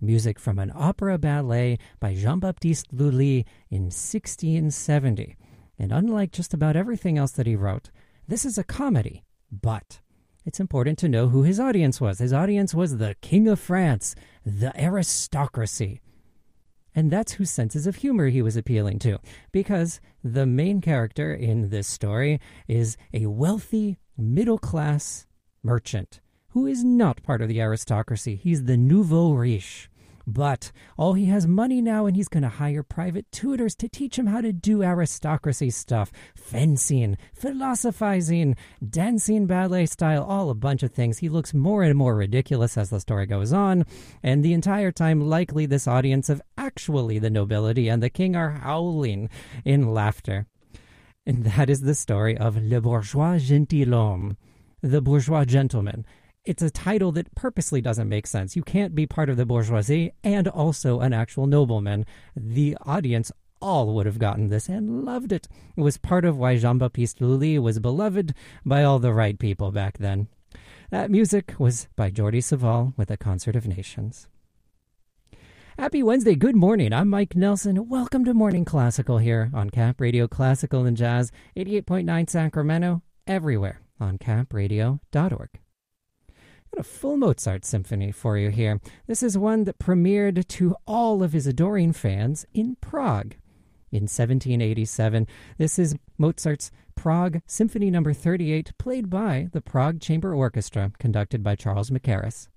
music from an opera ballet by Jean-Baptiste Lully in 1670. And unlike just about everything else that he wrote, this is a comedy, but it's important to know who his audience was. His audience was the King of France, the aristocracy. And that's whose senses of humor he was appealing to, because the main character in this story is a wealthy, middle-class merchant who is not part of the aristocracy. He's the nouveau riche. But he has money now, and he's going to hire private tutors to teach him how to do aristocracy stuff. Fencing, philosophizing, dancing ballet style, all a bunch of things. He looks more and more ridiculous as the story goes on. And the entire time, likely this audience of actually the nobility and the king are howling in laughter. And that is the story of Le Bourgeois Gentilhomme, the bourgeois gentleman. It's a title that purposely doesn't make sense. You can't be part of the bourgeoisie and also an actual nobleman. The audience all would have gotten this and loved it. It was part of why Jean-Baptiste Lully was beloved by all the right people back then. That music was by Jordi Savall with A Concert of Nations. Happy Wednesday. Good morning. I'm Mike Nelson. Welcome to Morning Classical here on Cap Radio Classical and Jazz, 88.9 Sacramento, everywhere on capradio.org. Got a full Mozart symphony for you here. This is one that premiered to all of his adoring fans in Prague in 1787. This is Mozart's Prague Symphony No. 38, played by the Prague Chamber Orchestra, conducted by Charles Mackerras.